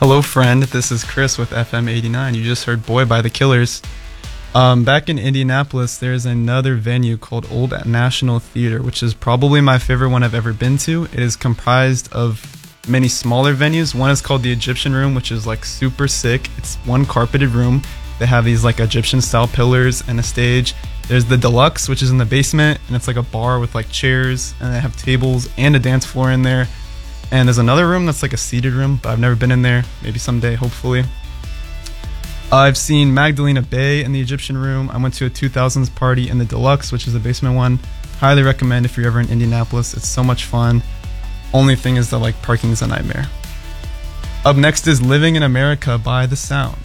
Hello, friend. This is Chris with FM 89. You just heard Boy by the Killers. Back in Indianapolis, there's another venue called Old National Theater, which is probably my favorite one I've ever been to. It is comprised of many smaller venues. One is called the Egyptian Room, which is like super sick. It's one carpeted room. They have these like Egyptian style pillars and a stage. There's the Deluxe, which is in the basement, and it's like a bar with like chairs, and they have tables and a dance floor in there. And there's another room that's like a seated room, but I've never been in there. Maybe someday, hopefully. I've seen Magdalena Bay in the Egyptian Room. I went to a 2000s party in the Deluxe, which is the basement one. Highly recommend if you're ever in Indianapolis. It's so much fun. Only thing is that like parking is a nightmare. Up next is Living in America by The Sound.